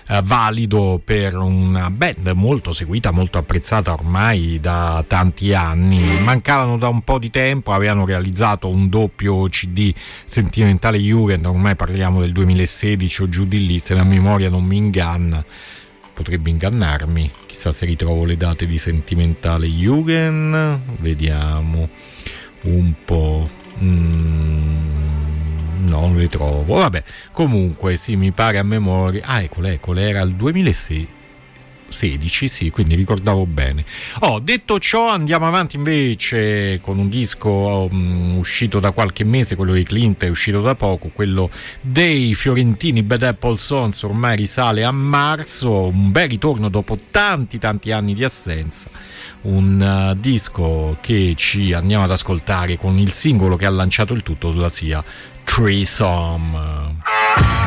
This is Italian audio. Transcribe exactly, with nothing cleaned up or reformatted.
eh, valido per una band molto seguita, molto apprezzata ormai da tanti anni. Mancavano da un po' di tempo, avevano realizzato un doppio C D, Sentimentale Jugend, ormai parliamo del duemilasedici o giù di lì, se la memoria non mi inganna. Potrebbe ingannarmi, chissà se ritrovo le date di Sentimentale Jugend, vediamo un po'. Mm, no, non le trovo, vabbè, comunque sì, mi pare a memoria, ah eccolo, eccolo, era il duemilasedici, sì, quindi ricordavo bene. Oh, detto ciò, andiamo avanti invece con un disco um, uscito da qualche mese, quello di Clint è uscito da poco, quello dei fiorentini Bad Apple Sons ormai risale a marzo, un bel ritorno dopo tanti tanti anni di assenza, un uh, disco che ci andiamo ad ascoltare con il singolo che ha lanciato il tutto, ossia Threesome.